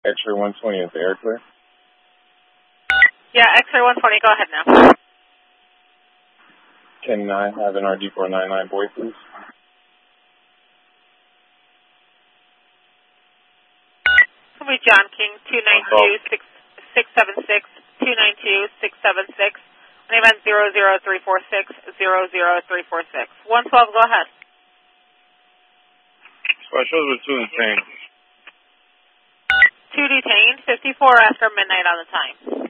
X-ray 120, is the air clear? Yeah, X-ray 120, go ahead now. Can I have an RD499 boy, please? Can we John King, 292-676, 292-676, and event 00346, 00346. 112, go ahead. Specials with 2 detained. 2 detained, 54 after midnight on the time.